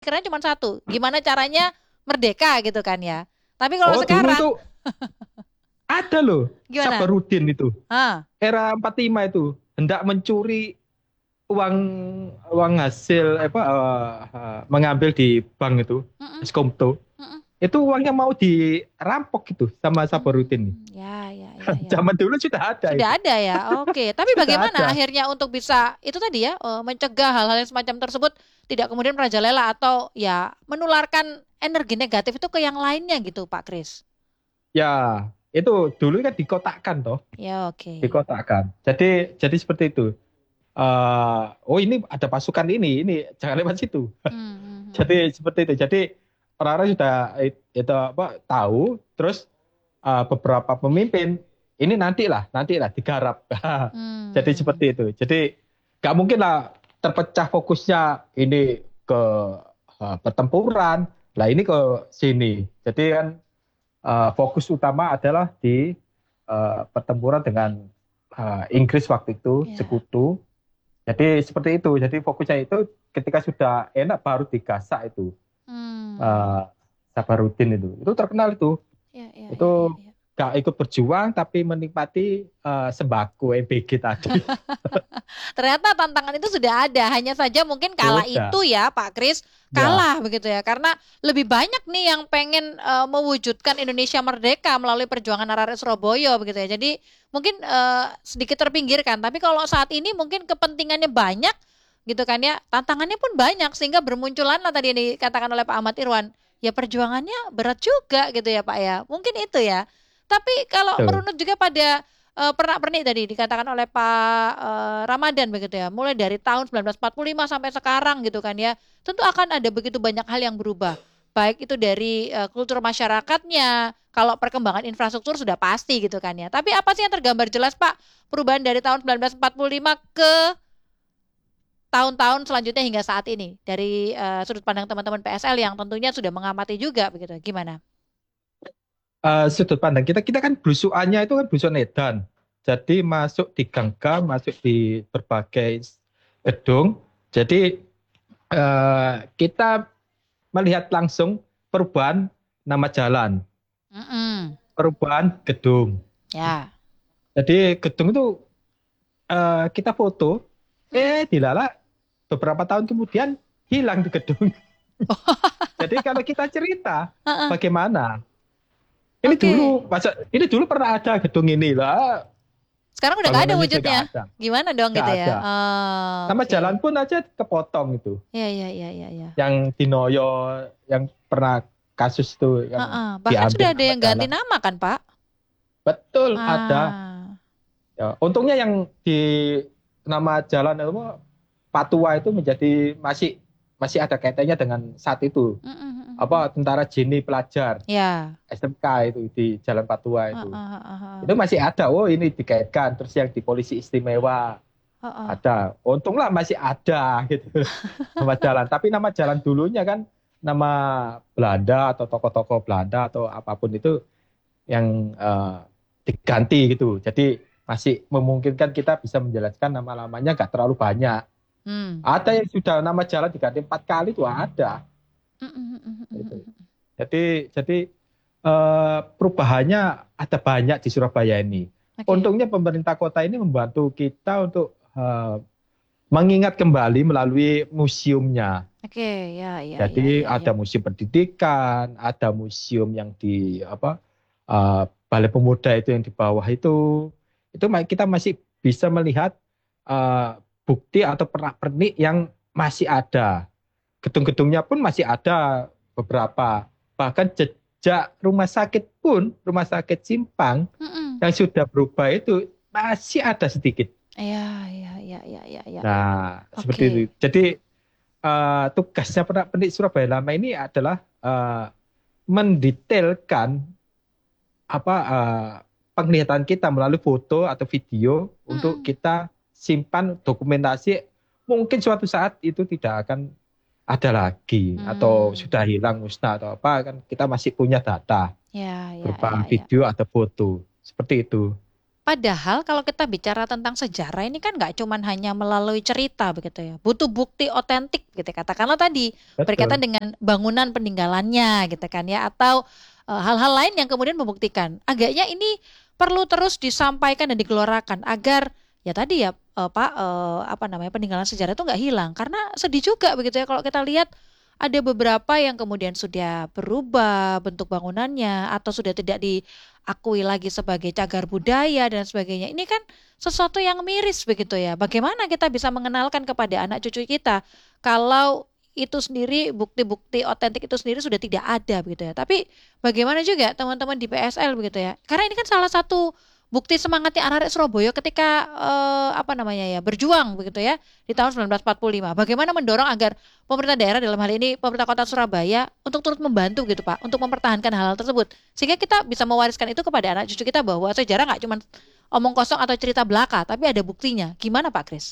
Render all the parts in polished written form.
pemikirannya cuma satu, gimana caranya merdeka gitu kan ya. Tapi kalau Oh, dulu sekarang itu ada loh, gimana? Sabarudin itu. Ah, Era 45 itu hendak mencuri uang uang hasil mengambil di bank itu, mm-mm, Eskomto. mm-mm. Itu uangnya mau dirampok gitu sama Sabarudin. Ya, ya, ya, ya. Zaman dulu sudah ada itu. Sudah ada ya, oke. Tapi Sudah bagaimana ada. akhirnya untuk bisa itu tadi ya, mencegah hal-hal yang semacam tersebut tidak kemudian merajalela atau ya menularkan energi negatif itu ke yang lainnya gitu, Pak Kris? Ya, itu dulu kan dikotakkan toh, Ya, oke. dikotakkan. Jadi seperti itu. Oh ini ada pasukan ini jangan lewat situ. Hmm, hmm, Jadi hmm, seperti itu. Jadi orang-orang sudah itu apa tahu, terus beberapa pemimpin ini nantilah digarap. Jadi seperti hmm. itu. Jadi nggak mungkin lah terpecah fokusnya ini ke pertempuran, lah ini ke sini. Jadi kan fokus utama adalah di pertempuran dengan Inggris waktu itu Ya. sekutu. Jadi seperti itu. Jadi fokusnya itu ketika sudah enak baru digasak itu Hmm. uh, Sabarudin itu. Itu terkenal itu. Ya, ya, ya, ya, Itu ya. gak ikut berjuang tapi menikmati sembako MBG tadi. Ternyata tantangan itu sudah ada, hanya saja mungkin kala Sudah. itu ya Pak Kris Ya, kalah begitu ya, karena lebih banyak nih yang pengen mewujudkan Indonesia merdeka melalui perjuangan Arek Surabaya begitu ya. Jadi mungkin sedikit terpinggirkan, tapi kalau saat ini mungkin kepentingannya banyak gitu kan ya, tantangannya pun banyak sehingga bermunculan lah tadi yang dikatakan oleh Pak Ahmad Irwan. Ya perjuangannya berat juga gitu ya Pak ya. Mungkin itu ya. Tapi kalau betul. merunut juga pada pernak-pernik tadi dikatakan oleh Pak Ramadan begitu ya. Mulai dari tahun 1945 sampai sekarang gitu kan ya. Tentu akan ada begitu banyak hal yang berubah. Baik itu dari kultur masyarakatnya, kalau perkembangan infrastruktur sudah pasti gitu kan ya. Tapi apa sih yang tergambar jelas Pak perubahan dari tahun 1945 ke tahun-tahun selanjutnya hingga saat ini dari sudut pandang teman-teman PSL yang tentunya sudah mengamati juga begitu. Gimana? Sudut pandang kita kan belusukannya itu kan belusuan edan. Jadi masuk di gang-gang, masuk di berbagai gedung. Jadi kita melihat langsung perubahan nama jalan, Mm-mm. perubahan gedung. Ya. Jadi gedung itu kita foto, Mm-mm. dilala beberapa tahun kemudian hilang di gedung. Jadi kalau kita cerita Heeh. bagaimana, Oke. ini dulu pernah ada gedung ini lah, Sekarang udah nggak ada bangunannya sudah nggak wujudnya. ada, Gimana dong nggak gitu ya? ada. Nama Oke. jalan pun aja kepotong itu. Ya, ya, ya, ya, ya. Yang di Noyo, yang pernah kasus itu, yang Heeh. Bahkan diambil sudah ada nama yang ganti jalan. nama kan, Pak? Betul ada. Ah. Ya, untungnya yang di nama jalan itu Patua itu menjadi masih masih ada kaitannya dengan saat itu. Mm, mm, mm, mm. Apa tentara Jenny pelajar Ya. SMK itu di Jalan Patua Heeh, itu. heeh, heeh. Itu masih ada. Oh, ini dikaitkan terus yang di Polisi Istimewa Heeh. ada. Untunglah masih ada gitu. Nama jalan. Tapi nama jalan dulunya kan nama Belanda atau tokoh-tokoh Belanda atau apapun itu yang diganti gitu. Jadi masih memungkinkan kita bisa menjelaskan nama-namanya nggak terlalu banyak. Hmm. Ada yang sudah nama jalan diganti 4 kali itu ada. Mm, mm, mm, mm, Gitu. mm. Jadi perubahannya ada banyak di Surabaya ini. Oke. Untungnya pemerintah kota ini membantu kita untuk mengingat kembali melalui museumnya. Oke, ya, ya, ya, Jadi ya, ya. ada museum pendidikan, ada museum yang di apa Balai Pemuda itu yang di bawah itu kita masih bisa melihat eh, bukti atau pernak-pernik yang masih ada. Gedung-gedungnya pun masih ada beberapa. Bahkan jejak rumah sakit pun, rumah sakit Simpang Mm-mm. yang sudah berubah itu masih ada sedikit. Ya, ya, ya, ya, ya, ya. Nah, seperti itu. Oke. Jadi tugasnya pernak-pernik Surabaya Lama ini adalah mendetailkan apa penglihatan kita melalui foto atau video untuk Mm-mm. kita simpan dokumentasi. Mungkin suatu saat itu tidak akan ada lagi atau Hmm. sudah hilang musnah atau apa kan kita masih punya data Ya, ya, berupa ya, ya. video atau foto seperti itu. Padahal kalau kita bicara tentang sejarah ini kan nggak cuman hanya melalui cerita begitu ya. Butuh bukti otentik gitu. Katakanlah tadi berkaitan Betul. dengan bangunan peninggalannya gitu kan ya, atau hal-hal lain yang kemudian membuktikan. Agaknya ini perlu terus disampaikan dan digelorakan agar ya tadi ya Pak, apa namanya, peninggalan sejarah itu nggak hilang. Karena sedih juga begitu ya kalau kita lihat ada beberapa yang kemudian sudah berubah bentuk bangunannya atau sudah tidak diakui lagi sebagai cagar budaya dan sebagainya. Ini kan sesuatu yang miris begitu ya. Bagaimana kita bisa mengenalkan kepada anak cucu kita kalau itu sendiri, bukti-bukti otentik itu sendiri sudah tidak ada begitu ya. Tapi bagaimana juga teman-teman di PSL begitu ya. Karena ini kan salah satu bukti semangatnya anak-anak Surabaya ketika apa namanya ya, berjuang begitu ya di tahun 1945. Bagaimana mendorong agar pemerintah daerah, dalam hal ini pemerintah kota Surabaya, untuk turut membantu gitu Pak, untuk mempertahankan hal-hal tersebut. Sehingga kita bisa mewariskan itu kepada anak cucu kita bahwa sejarah nggak cuma omong kosong atau cerita belaka, tapi ada buktinya. Gimana Pak Kris?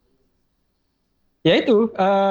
Ya itu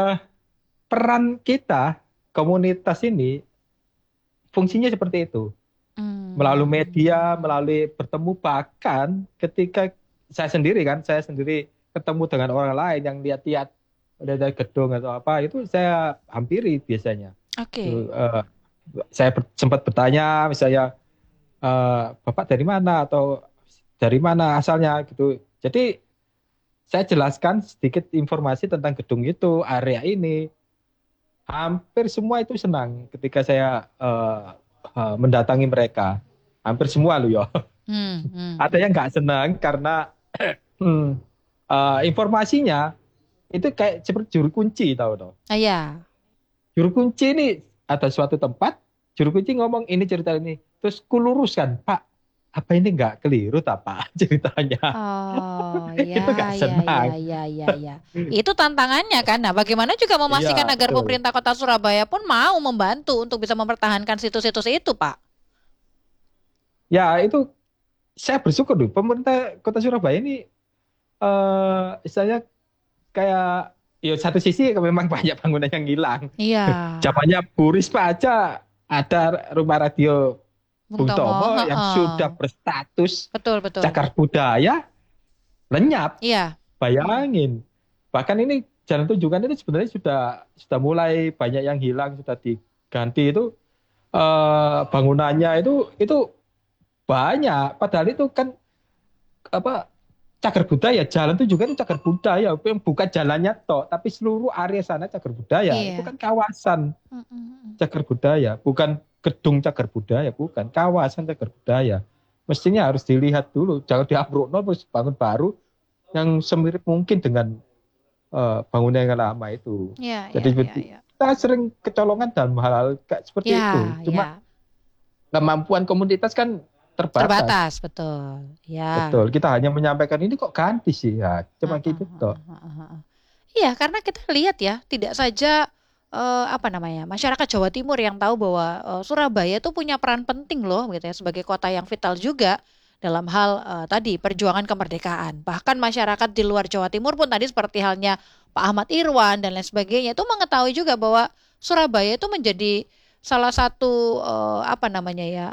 peran kita komunitas ini fungsinya seperti itu. Melalui media, Hmm. melalui bertemu, bahkan ketika saya sendiri ketemu dengan orang lain yang lihat-lihat dari gedung atau apa, itu saya hampiri biasanya. Oke. Itu, saya sempat bertanya misalnya, Bapak dari mana atau dari mana asalnya gitu. Jadi saya jelaskan sedikit informasi tentang gedung itu, area ini. Hampir semua itu senang ketika saya mendatangi mereka. Hampir semua loh ya. Hmm, hmm, Ada hmm. yang nggak senang karena hmm, informasinya itu kayak seperti juru kunci, tahu toh. Ah, ya. Juru kunci ini ada suatu tempat, juru kunci ngomong ini cerita ini, terus kuluruskan, Pak, apa ini nggak keliru tak Pak ceritanya? Oh, Itu nggak ya, ya, senang. ya, ya, ya, ya. Itu tantangannya kan. Nah, bagaimana juga memastikan Iya, agar betul. pemerintah Kota Surabaya pun mau membantu untuk bisa mempertahankan situs-situs itu, Pak? Ya, itu saya bersyukur loh, pemerintah Kota Surabaya ini istilahnya kayak ya satu sisi memang banyak bangunan yang hilang. Iya, Zamannya Bu Risma aja ada rumah radio Bung Bung Tomo, Tomo yang sudah heeh. berstatus Betul, betul. cagar budaya lenyap. Iya. Mm-mm. Bayangin. Bahkan ini jalan tunjungan itu sebenarnya sudah mulai banyak yang hilang, sudah diganti itu bangunannya itu banyak. Padahal itu kan apa cagar budaya, jalan tunjungan itu cagar budaya, bukan jalannya toh, tapi seluruh area sana cagar budaya. Itu Iya. kan kawasan Mm-mm. cagar budaya, bukan gedung cagar budaya, bukan kawasan cagar budaya. Mestinya harus dilihat dulu, jangan diambrukno terus bangun baru yang semirip mungkin dengan bangunan yang lama itu. Iya, iya, Jadi iya, iya. kita sering kecolongan dalam hal-hal kayak seperti itu. Ya, Cuma ya. kemampuan komunitas kan terbatas. Terbatas, betul. Ya. Betul, kita hanya menyampaikan ini kok ganti sih ya, cuma Heeh, gitu toh. heeh, heeh, heeh. Iya, karena kita lihat ya, tidak saja apa namanya, masyarakat Jawa Timur yang tahu bahwa Surabaya itu punya peran penting loh, gitu ya, sebagai kota yang vital juga dalam hal tadi perjuangan kemerdekaan. Bahkan masyarakat di luar Jawa Timur pun tadi seperti halnya Pak Ahmad Irwan dan lain sebagainya itu mengetahui juga bahwa Surabaya itu menjadi salah satu apa namanya ya,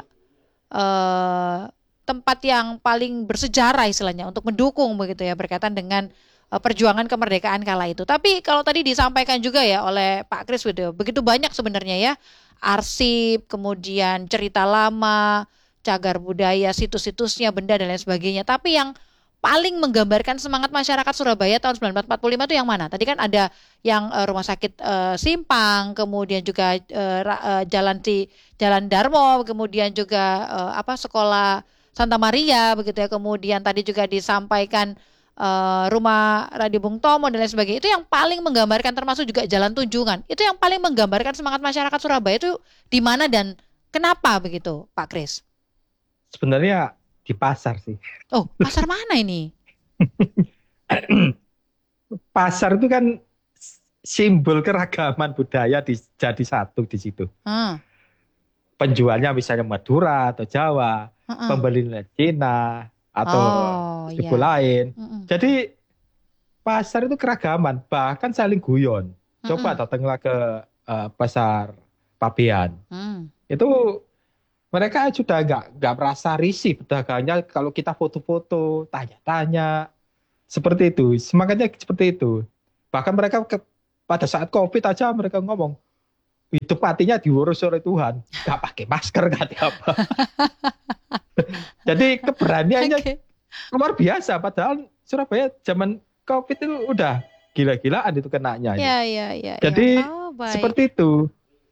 eh, tempat yang paling bersejarah istilahnya untuk mendukung begitu ya berkaitan dengan perjuangan kemerdekaan kala itu. Tapi kalau tadi disampaikan juga ya oleh Pak Kris gitu, begitu banyak sebenarnya ya arsip, kemudian cerita lama, cagar budaya, situs-situsnya, benda dan lain sebagainya. Tapi yang paling menggambarkan semangat masyarakat Surabaya tahun 1945 itu yang mana? Tadi kan ada yang rumah sakit Simpang, kemudian juga Jalan Darmo, kemudian juga apa, sekolah Santa Maria begitu ya. Kemudian tadi juga disampaikan rumah Radio Bung Tomo dan lain sebagainya. Itu yang paling menggambarkan, termasuk juga Jalan Tunjungan. Itu yang paling menggambarkan semangat masyarakat Surabaya itu di mana dan kenapa begitu, Pak Kris? Sebenarnya di pasar sih. Oh, pasar mana ini? Pasar itu kan simbol keragaman budaya jadi satu di situ. Hmm, Penjualnya misalnya Madura atau Jawa, heeh. pembelinya Cina atau Oh, suku ya. lain. Mm-mm. Jadi pasar itu keragaman, bahkan saling guyon. Coba Mm-mm. datanglah ke pasar Pabean. Hmm. Itu Mereka sudah nggak merasa risih pedagangnya kalau kita foto-foto, tanya-tanya, seperti itu. Semangatnya seperti itu. Bahkan mereka pada saat COVID aja mereka ngomong, hidup matinya diurus oleh Tuhan. Nggak pakai masker, nggak ada apa. Jadi keberaniannya Oke. luar biasa. Padahal Surabaya zaman COVID itu udah gila-gilaan itu kenanya itu. Ya, ya, ya, ya. Jadi Oh, baik. seperti itu.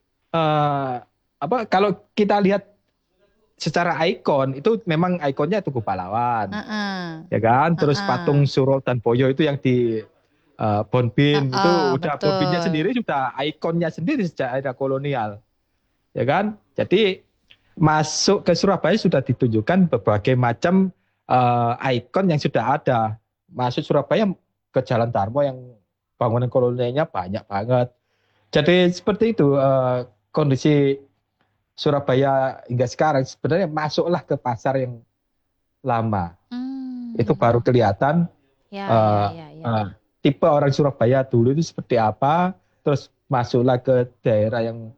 Eh, kalau kita lihat secara ikon itu memang ikonnya Tugu Pahlawan, Heeh. ya kan? Terus Heeh. patung Suro dan Boyo itu yang di Bonbin itu Heeh, udah Bonbinnya betul. sendiri sudah ikonnya sendiri sejak era kolonial, ya kan? Jadi masuk ke Surabaya sudah ditunjukkan berbagai macam ikon yang sudah ada. Masuk Surabaya ke Jalan Darmo yang bangunan kolonialnya banyak banget. Jadi seperti itu kondisi Surabaya hingga sekarang sebenarnya masuklah ke pasar yang lama. Itu baru Oke. kelihatan Ya, ya, eh, ya, ya. eh, tipe orang Surabaya dulu itu seperti apa. Terus masuklah ke daerah yang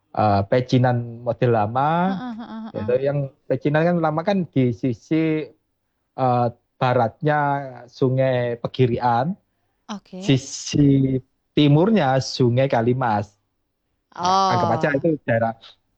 pecinan model lama. Heeh, heeh, heeh. Itu yang pecinan kan lama kan di sisi baratnya Sungai Pegirian, Oke. sisi timurnya Sungai Kalimas. Ya, anggap aja Oh. itu daerah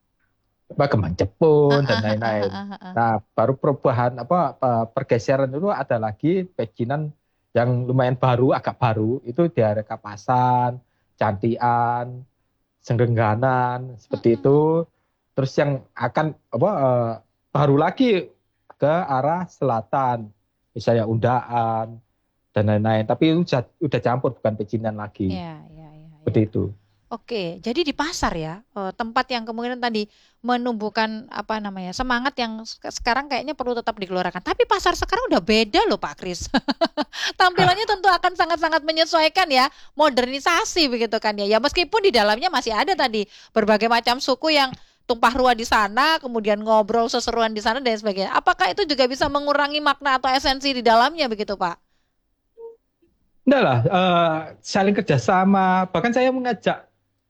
apa Kembang Jepun dan Heeh, heeh, lain-lain. heeh, heeh. Nah, baru perubahan pergeseran dulu ada lagi pecinan yang lumayan baru, agak baru itu di area Kapasan, Cantian, Senggengganan seperti Mm-mm. itu. Terus yang akan baru lagi ke arah selatan, misalnya Undaan dan lain-lain. Tapi itu udah campur bukan pecinan lagi. Ya, ya, ya, ya. Seperti itu. Oke, jadi di pasar ya, tempat yang kemungkinan tadi menumbuhkan apa namanya semangat yang sekarang kayaknya perlu tetap digelorakan. Tapi pasar sekarang udah beda loh Pak Kris. Tampilannya tentu akan sangat-sangat menyesuaikan ya, modernisasi begitu kan ya. Ya meskipun di dalamnya masih ada tadi berbagai macam suku yang tumpah ruah di sana, kemudian ngobrol seseruan di sana dan sebagainya. Apakah itu juga bisa mengurangi makna atau esensi di dalamnya begitu Pak? Enggak lah, saling kerjasama. Bahkan saya mengajak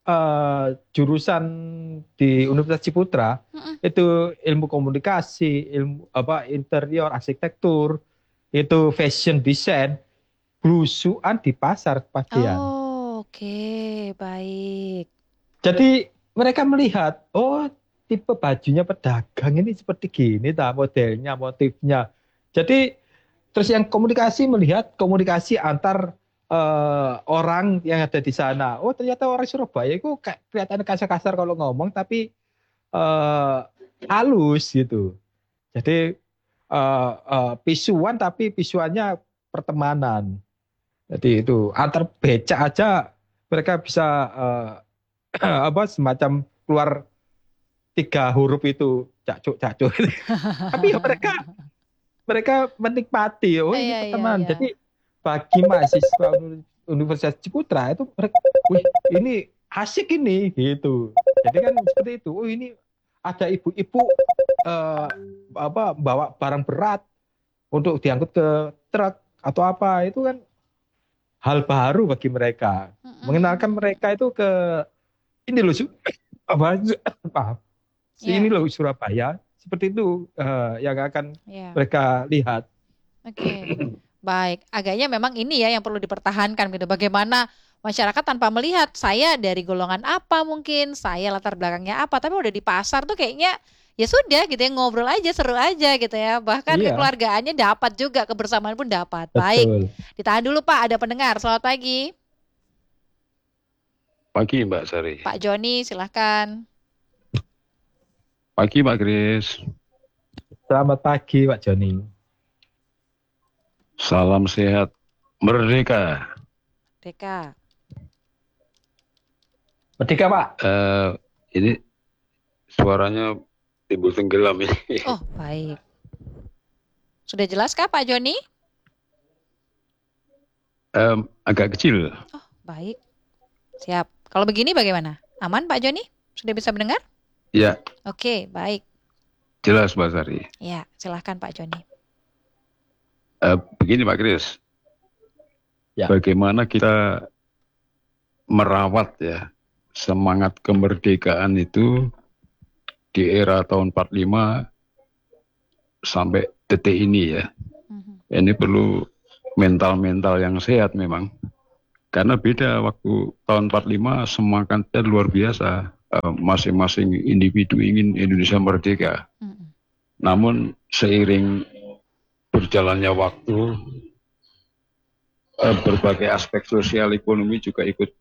jurusan di Universitas Ciputra Mm-mm. itu ilmu komunikasi, ilmu apa interior, arsitektur, itu fashion design, belusuan di pasar Padean. Oh, oke, baik. Jadi mereka melihat, oh tipe bajunya pedagang ini seperti gini, tak modelnya, motifnya. Jadi terus yang komunikasi melihat komunikasi antar orang yang ada di sana. Oh ternyata orang Surabaya itu kayak kelihatan kasar-kasar kalau ngomong, tapi eh, halus gitu. Jadi pisuan tapi pisuannya pertemanan. Jadi itu antar becak aja mereka bisa apa semacam keluar 3 huruf itu cacuk cacuk. Tapi ya mereka mereka menikmati. Oh ini Iya, iya, pertemanan. iya. Jadi bagi mahasiswa Universitas Ciputra itu mereka, wih ini asik ini gitu. Jadi kan seperti itu. Oh ini ada ibu-ibu eh, bawa barang berat untuk diangkut ke truk atau apa itu kan hal baru bagi mereka. Mm, mm, mm, Mengenalkan mm. mereka itu ke ini loh apa Iya, ini loh Surabaya seperti itu yang akan iya. mereka lihat. Oke. Baik, agaknya memang ini ya yang perlu dipertahankan gitu. Bagaimana masyarakat tanpa melihat saya dari golongan apa mungkin, saya latar belakangnya apa, tapi udah di pasar tuh kayaknya ya sudah gitu ya ngobrol aja seru aja gitu ya. Bahkan Iya, kekeluargaannya dapat juga, kebersamaan pun dapat. Baik. betul. Ditahan dulu Pak, ada pendengar. Selamat pagi. Pagi Mbak Sari. Pak Joni, silahkan. Pagi Mbak Kris. Selamat pagi Pak Joni. Salam sehat merdeka. Deka. Merdeka Pak. Ini suaranya timbul tenggelam ini. Oh, baik. Sudah jelas kah Pak Joni? Agak kecil. Oh, baik. Siap. Kalau begini bagaimana? Aman Pak Joni? Sudah bisa mendengar? Ya, Oke, baik. jelas Mbak Sari. Ya, silahkan Pak Joni. Begini Mbak Kris. Ya. Bagaimana kita merawat ya semangat kemerdekaan itu di era tahun 45 sampai detik ini ya. Ini perlu mental-mental yang sehat memang. Karena beda waktu tahun 45 semangatnya luar biasa. Masing-masing individu ingin Indonesia merdeka. Namun seiring berjalannya waktu, berbagai aspek sosial ekonomi juga ikut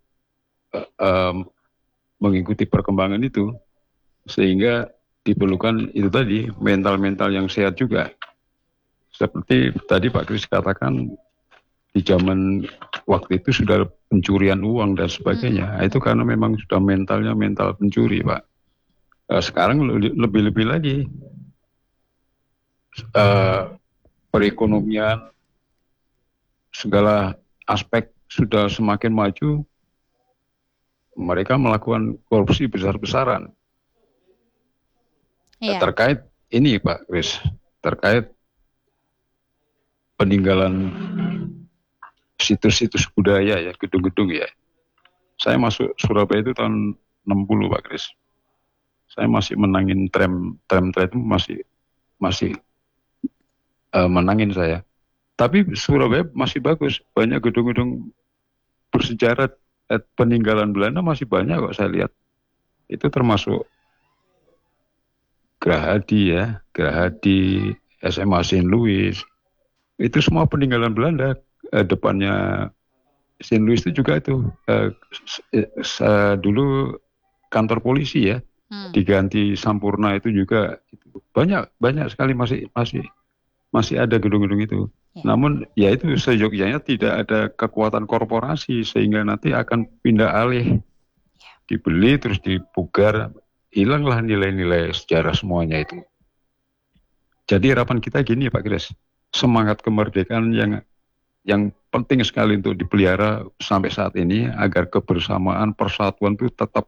mengikuti perkembangan itu, sehingga diperlukan itu tadi mental-mental yang sehat juga. Seperti tadi Pak Kris katakan, di zaman waktu itu sudah pencurian uang dan sebagainya. Itu karena memang sudah mentalnya mental pencuri, Pak. Sekarang lebih-lebih lagi perekonomian, segala aspek sudah semakin maju. Mereka melakukan korupsi besar-besaran. Terkait ini Pak Kris, terkait peninggalan situs-situs budaya ya, gedung-gedung ya. Saya masuk Surabaya itu tahun 60 Pak Kris. Saya masih menangin tram itu masih menangin saya. Tapi Surabaya masih bagus, banyak gedung-gedung bersejarah, peninggalan Belanda masih banyak kok saya lihat. Itu termasuk Gerahadi ya, Gerahadi, SMA Saint Louis. Itu semua peninggalan Belanda. Depannya Saint Louis itu juga itu dulu kantor polisi ya, diganti Sampurna itu juga banyak sekali masih ada gedung-gedung itu. Namun ya itu seyogyanya tidak ada kekuatan korporasi sehingga nanti akan pindah alih, dibeli terus dipugar, hilanglah nilai-nilai sejarah semuanya itu. Jadi harapan kita gini Pak Kris, semangat kemerdekaan yang penting sekali untuk dipelihara sampai saat ini agar kebersamaan persatuan itu tetap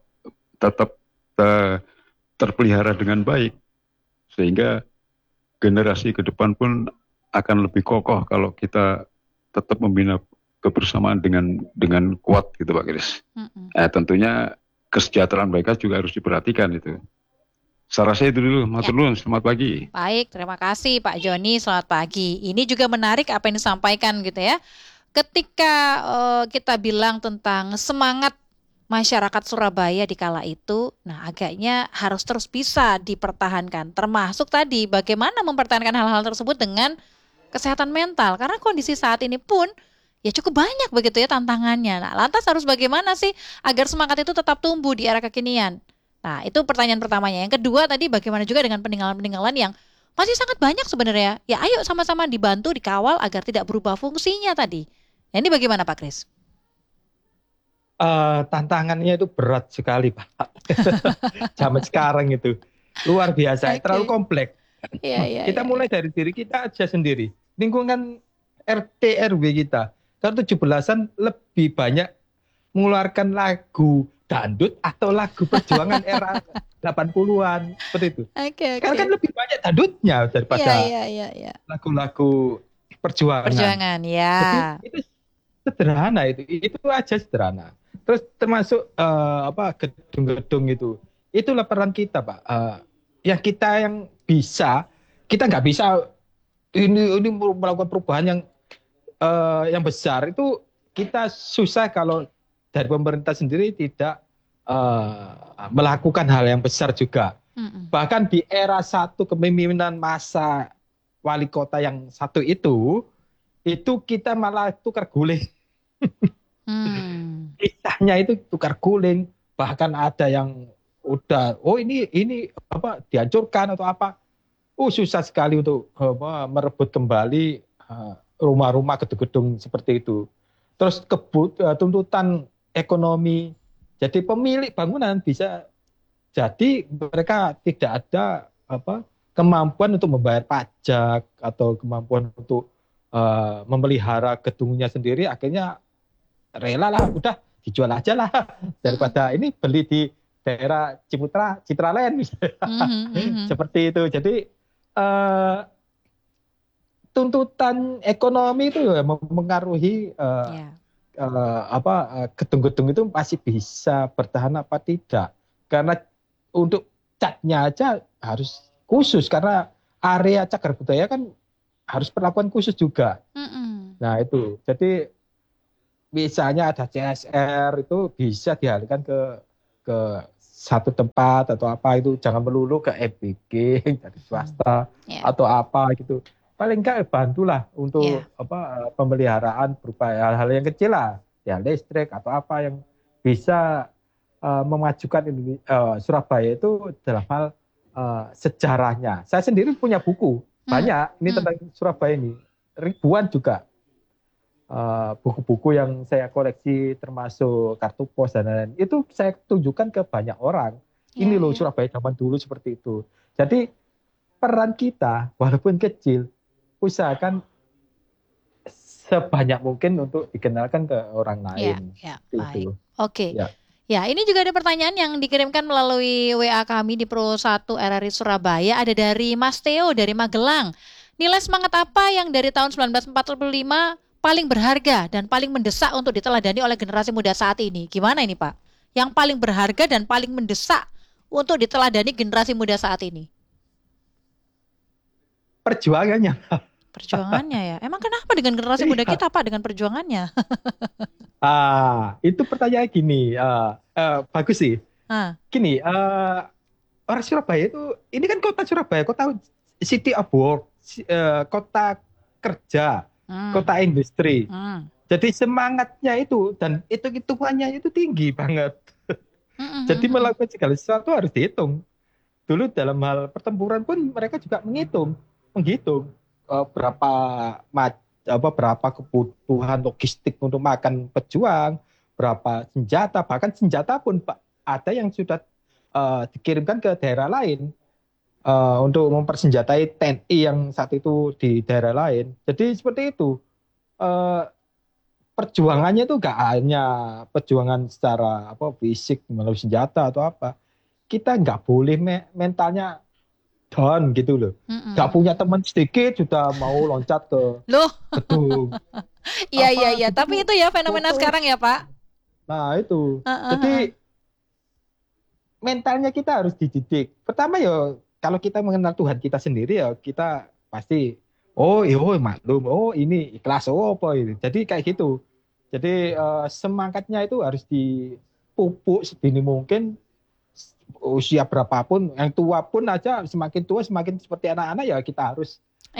terpelihara dengan baik, sehingga generasi ke depan pun akan lebih kokoh kalau kita tetap membina kebersamaan dengan kuat gitu Pak Kris. Tentunya kesejahteraan mereka juga harus diperhatikan itu. Saya rasa itu dulu. Matur nuwun, selamat pagi. Baik, terima kasih Pak Joni, selamat pagi. Ini juga menarik apa yang disampaikan gitu ya. Ketika kita bilang tentang semangat masyarakat Surabaya di kala itu, nah agaknya harus terus bisa dipertahankan. Termasuk tadi bagaimana mempertahankan hal-hal tersebut dengan kesehatan mental. Karena kondisi saat ini pun ya cukup banyak begitu ya tantangannya. Nah, lantas harus bagaimana sih agar semangat itu tetap tumbuh di era kekinian? Nah, itu pertanyaan pertamanya. Yang kedua tadi bagaimana juga dengan peninggalan-peninggalan yang masih sangat banyak sebenarnya. Ya ayo sama-sama dibantu, dikawal agar tidak berubah fungsinya tadi. Nah, ini bagaimana Pak Kris? Tantangannya itu berat sekali Pak. Zaman sekarang itu luar biasa, terlalu kompleks. Kita mulai dari diri kita aja sendiri. Lingkungan RT RW kita. Kalau 17-an lebih banyak mengeluarkan lagu dangdut atau lagu perjuangan era 80-an seperti itu. Sekarang kan lebih banyak dangdutnya daripada lagu-lagu perjuangan. Ya. Jadi itu sederhana itu aja sederhana. Terus termasuk gedung-gedung itulah peran kita Pak. Yang bisa, kita nggak bisa ini melakukan perubahan yang besar itu kita susah kalau dari pemerintah sendiri tidak melakukan hal yang besar juga. Bahkan di era satu kepemimpinan masa wali kota yang satu itu kita malah tukar guling. Kisahnya itu tukar guling, bahkan ada yang udah ini dihancurkan atau apa. Susah sekali untuk merebut kembali rumah-rumah, gedung-gedung seperti itu. Terus tuntutan ekonomi. Jadi pemilik bangunan bisa jadi mereka tidak ada kemampuan untuk membayar pajak atau kemampuan untuk memelihara gedungnya sendiri, akhirnya rela lah, udah dijual aja lah daripada ini beli di daerah Citraland misalnya. Seperti itu. Jadi tuntutan ekonomi itu mempengaruhi gedung-gedung itu masih bisa bertahan apa tidak. Karena untuk catnya aja harus khusus karena area cagar budaya kan harus perlakuan khusus juga. Nah itu, jadi misalnya ada CSR itu bisa dialihkan ke satu tempat atau apa itu, jangan melulu ke MBG dari swasta atau apa gitu. Paling enggak bantulah untuk pemeliharaan berupa hal-hal yang kecil lah, ya listrik atau apa yang bisa memajukan Surabaya itu dalam hal sejarahnya. Saya sendiri punya buku banyak ini tentang Surabaya ini, ribuan juga buku-buku yang saya koleksi termasuk kartu pos dan lain-lain. Itu saya tunjukkan ke banyak orang. Ini loh Surabaya zaman dulu seperti itu. Jadi peran kita walaupun kecil, usahakan sebanyak mungkin untuk dikenalkan ke orang lain. Baik. Oke. Ya, ini juga ada pertanyaan yang dikirimkan melalui WA kami di Pro 1 RRI Surabaya. Ada dari Mas Theo dari Magelang. Nilai semangat apa yang dari tahun 1945 paling berharga dan paling mendesak untuk diteladani oleh generasi muda saat ini? Gimana ini Pak? Yang paling berharga dan paling mendesak untuk diteladani generasi muda saat ini? Perjuangannya. Perjuangannya ya. Emang kenapa dengan generasi muda kita Pak dengan perjuangannya? Itu pertanyaan gini. Bagus sih. Gini, orang Surabaya itu, ini kan kota Surabaya, kota city of work, kota kerja, kota industri. Jadi semangatnya itu dan hitung-hitungannya itu tinggi banget. Jadi melakukan segala sesuatu harus dihitung. Dulu dalam hal pertempuran pun mereka juga menghitung berapa kebutuhan logistik untuk makan pejuang, berapa senjata, bahkan senjata pun ada yang sudah dikirimkan ke daerah lain untuk mempersenjatai TNI yang saat itu di daerah lain. Jadi seperti itu. Perjuangannya itu gak hanya perjuangan secara fisik melalui senjata atau apa. Kita nggak boleh mentalnya down gitu loh. Gak punya teman sedikit sudah mau loncat ke gedung. Iya. Tapi itu ya fenomena sekarang ya Pak. Nah itu. Jadi mentalnya kita harus dididik. Pertama ya kalau kita mengenal Tuhan kita sendiri ya kita pasti maklum, ini ikhlas, apa ini. Jadi kayak gitu. Jadi semangatnya itu harus dipupuk sedini mungkin. Usia berapapun, yang tua pun aja semakin tua semakin seperti anak-anak ya kita harus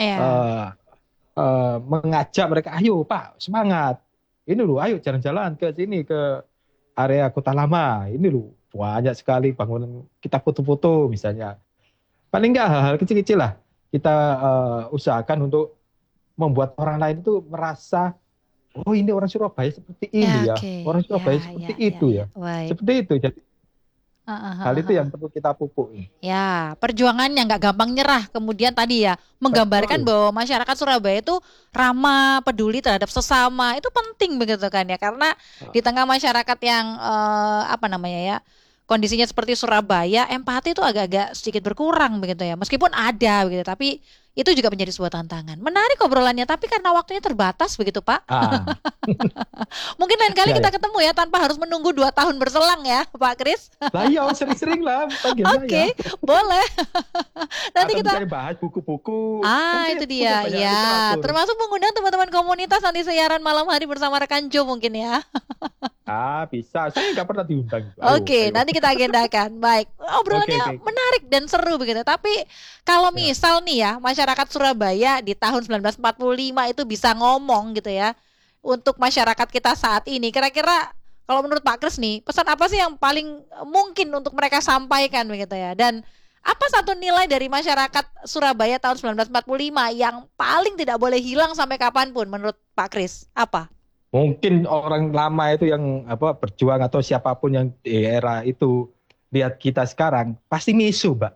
mengajak mereka, ayo Pak semangat, ini loh ayo jalan-jalan ke sini ke area Kota Lama, ini loh banyak sekali bangunan, kita foto-foto misalnya. Paling enggak hal-hal kecil-kecil lah kita usahakan untuk membuat orang lain itu merasa ini orang Surabaya seperti ini orang Surabaya seperti itu ya. Seperti itu. Jadi hal itu yang perlu kita pupuk. Ya, perjuangannya nggak gampang nyerah. Kemudian tadi ya menggambarkan bahwa masyarakat Surabaya itu ramah, peduli terhadap sesama. Itu penting begitu kan ya, karena di tengah masyarakat yang kondisinya seperti Surabaya, empati itu agak-agak sedikit berkurang begitu ya. Meskipun ada begitu, tapi itu juga menjadi sebuah tantangan. Menarik obrolannya, tapi karena waktunya terbatas begitu Pak. Mungkin lain kali kita ketemu ya tanpa harus menunggu 2 tahun berselang ya Pak Kris. Lah iya sering-sering lah. Oke, boleh. Nanti kita bahas buku-buku. Itu dia ya. Termasuk mengundang teman-teman komunitas nanti siaran malam hari bersama rekan Jo mungkin ya. Bisa. Saya nggak pernah diundang. Oke, nanti kita agendakan. Baik. Obrolannya menarik dan seru begitu. Tapi kalau misal nih ya, masyarakat Surabaya di tahun 1945 itu bisa ngomong gitu ya. Untuk masyarakat kita saat ini, kira-kira kalau menurut Pak Kris nih, pesan apa sih yang paling mungkin untuk mereka sampaikan begitu ya? Dan apa satu nilai dari masyarakat Surabaya tahun 1945 yang paling tidak boleh hilang sampai kapanpun menurut Pak Kris? Apa? Mungkin orang lama itu yang berjuang atau siapapun yang di era itu lihat kita sekarang pasti misu, Mbak.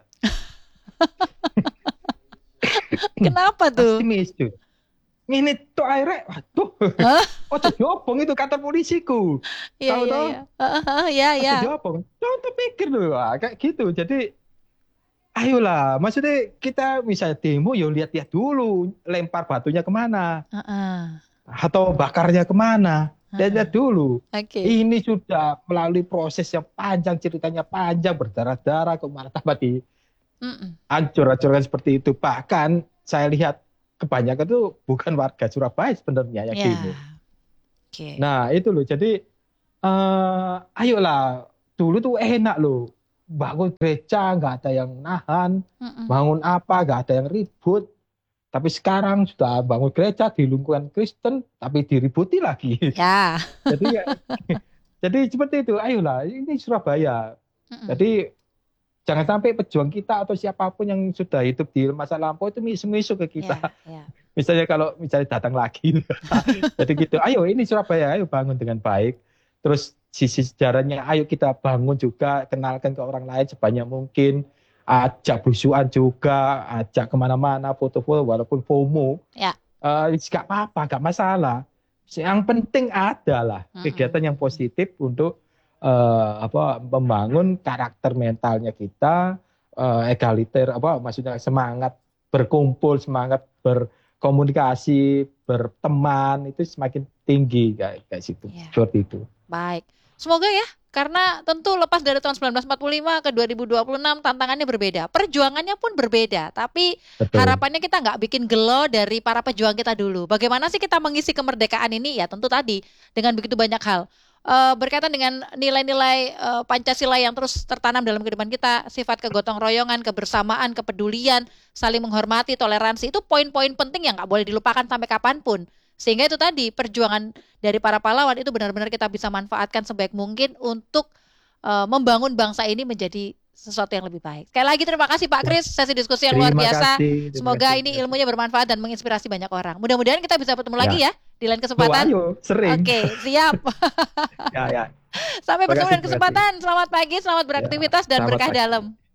Kenapa tuh? Pasti misu. Ini tuh airnya, waduh. Jadi obong itu kantor polisiku. Iya. Jadi obong. Contoh pikir loh, kayak gitu. Jadi ayolah, maksudnya kita misalnya demo, lihat-lihat dulu, lempar batunya kemana. Atau bakarnya kemana. Dan lihat dulu, Oke. ini sudah melalui proses yang panjang, ceritanya panjang, berdarah-darah, kok malah tambah hancur-hancurkan seperti itu. Bahkan saya lihat kebanyakan itu bukan warga Surabaya sebenarnya yang Ya. demo. Oke. Nah itu loh, jadi ayolah, dulu tuh enak loh, bangun gereja nggak ada yang nahan, bangun apa nggak ada yang ribut. Tapi sekarang sudah bangun gereja di lingkungan Kristen, tapi diributi lagi. Ya. Jadi seperti itu, ayolah, ini Surabaya. Jadi jangan sampai pejuang kita atau siapapun yang sudah hidup di masa lampau itu misu-misu ke kita. Ya. Misalnya kalau datang lagi. Jadi gitu, ayo ini Surabaya, ayo bangun dengan baik. Terus sisi sejarahnya, ayo kita bangun juga, kenalkan ke orang lain sebanyak mungkin. Ajak belusuan juga, ajak kemana-mana, foto-foto walaupun FOMO. Ya. Gak apa-apa, gak masalah. Yang penting adalah kegiatan yang positif untuk membangun karakter mentalnya kita, egaliter, maksudnya semangat berkumpul, semangat berkomunikasi, berteman itu semakin tinggi kayak situ, seperti itu. Baik, semoga ya, karena tentu lepas dari tahun 1945 ke 2026 tantangannya berbeda, perjuangannya pun berbeda, tapi Betul. harapannya kita nggak bikin gelo dari para pejuang kita dulu. Bagaimana sih kita mengisi kemerdekaan ini? Ya tentu tadi dengan begitu banyak hal. Berkaitan dengan nilai-nilai Pancasila yang terus tertanam dalam kehidupan kita, sifat kegotong royongan, kebersamaan, kepedulian, saling menghormati, toleransi, itu poin-poin penting yang nggak boleh dilupakan sampai kapanpun. Sehingga itu tadi perjuangan dari para pahlawan itu benar-benar kita bisa manfaatkan sebaik mungkin untuk membangun bangsa ini menjadi sesuatu yang lebih baik. Sekali lagi terima kasih Pak Kris, sesi diskusi yang luar biasa. Semoga ini ilmunya bermanfaat dan menginspirasi banyak orang. Mudah-mudahan kita bisa bertemu lagi ya di lain kesempatan. Ayo, sering. Oke, siap. Ya. Sampai bertemu dan kesempatan. Selamat pagi, selamat beraktivitas dan berkah dalam.